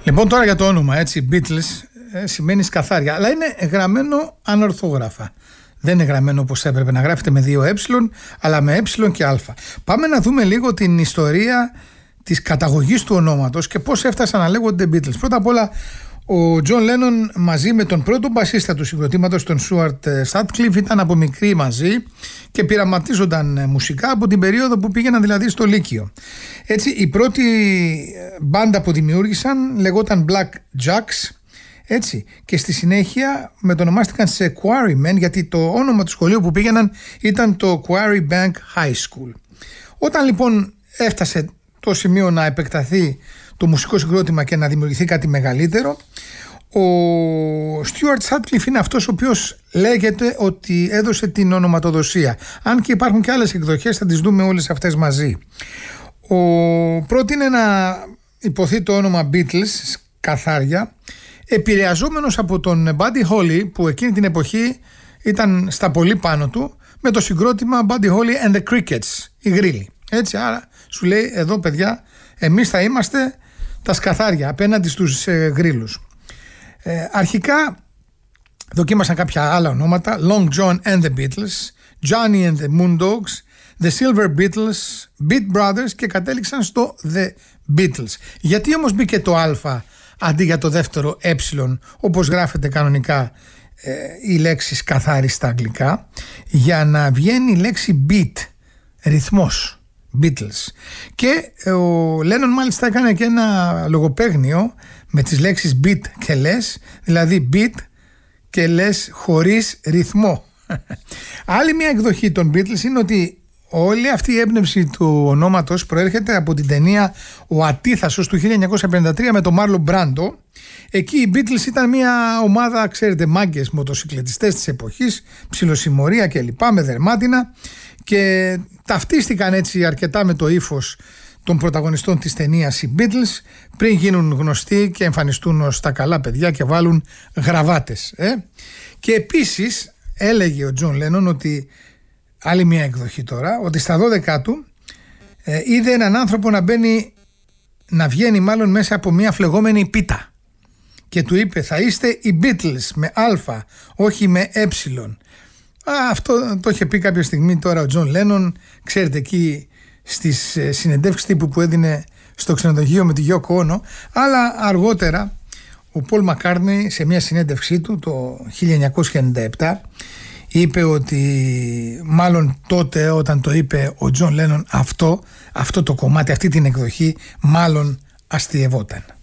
Λοιπόν, τώρα για το όνομα, έτσι, Beatles σημαίνει σκαθάρια, αλλά είναι γραμμένο ανορθόγραφα. Δεν είναι γραμμένο όπως έπρεπε να γράφεται με 2 αλλά με και α. Πάμε να δούμε λίγο την ιστορία της καταγωγής του ονόματος και πώς έφτασαν να λέγονται Beatles. Πρώτα απ' όλα, ο Τζον Λένον μαζί με τον πρώτο μπασίστα του συγκροτήματος, τον Στούαρτ Σάτκλιφ, ήταν από μικροί μαζί και πειραματίζονταν μουσικά από την περίοδο που πήγαιναν δηλαδή στο Λύκειο. Έτσι, η πρώτη μπάντα που δημιούργησαν λεγόταν Black Jacks, έτσι, και στη συνέχεια μετονομάστηκαν σε Quarrymen, γιατί το όνομα του σχολείου που πήγαιναν ήταν το Quarry Bank High School. Όταν λοιπόν έφτασε το σημείο να επεκταθεί το μουσικό συγκρότημα και να δημιουργηθεί κάτι μεγαλύτερο, ο Στούαρτ Σάτκλιφ είναι αυτός ο οποίος λέγεται ότι έδωσε την ονοματοδοσία. Αν και υπάρχουν και άλλες εκδοχές, θα τις δούμε όλες αυτές μαζί. Ο πρότεινε να υποθεί το όνομα Beatles, καθάρια, επηρεαζόμενος από τον Buddy Holly, που εκείνη την εποχή ήταν στα πολύ πάνω του, με το συγκρότημα Buddy Holly and the Crickets, οι Γρίλοι. Έτσι, άρα σου λέει, εδώ παιδιά, εμείς θα είμαστε τα σκαθάρια απέναντι στους γρίλους. Αρχικά δοκίμασαν κάποια άλλα ονόματα, Long John and the Beatles, Johnny and the Moondogs, The Silver Beatles, Beat Brothers, και κατέληξαν στο The Beatles. Γιατί όμως μπήκε το α αντί για το δεύτερο όπως γράφεται κανονικά η λέξη σκαθάρι στα αγγλικά? Για να βγαίνει η λέξη beat, ρυθμός, Beatles. Και ο Λένον μάλιστα έκανε και ένα λογοπαίγνιο με τις λέξεις beat και less, δηλαδή beat και less χωρίς ρυθμό. Άλλη μια εκδοχή των Beatles είναι ότι όλη αυτή η έμπνευση του ονόματος προέρχεται από την ταινία «Ο Ατίθασος» του 1953 με τον Μάρλον Μπράντο. Εκεί οι Beatles ήταν μια ομάδα, ξέρετε, μάγκες μοτοσυκλετιστές της εποχής, ψιλοσημωρία κλπ, με δερμάτινα, και ταυτίστηκαν έτσι αρκετά με το ύφος των πρωταγωνιστών της ταινίας οι Beatles, πριν γίνουν γνωστοί και εμφανιστούν ως τα καλά παιδιά και βάλουν γραβάτες. Και επίσης έλεγε ο Τζον Λένον ότι, άλλη μια εκδοχή τώρα, ότι στα 12 του είδε έναν άνθρωπο να βγαίνει μάλλον μέσα από μια φλεγόμενη πίτα και του είπε, θα είστε οι Beatles με α, όχι με ε. Αυτό το είχε πει κάποια στιγμή τώρα ο Τζον Λένον, ξέρετε, εκεί στις συνεντεύξεις τύπου που έδινε στο ξενοδοχείο με τη Γιόκο Όνο. Αλλά αργότερα ο Πολ Μακκάρτνεϊ σε μια συνέντευξή του το 1997 είπε ότι μάλλον τότε όταν το είπε ο Τζον Λένον αυτό το κομμάτι, αυτή την εκδοχή, μάλλον αστειευόταν.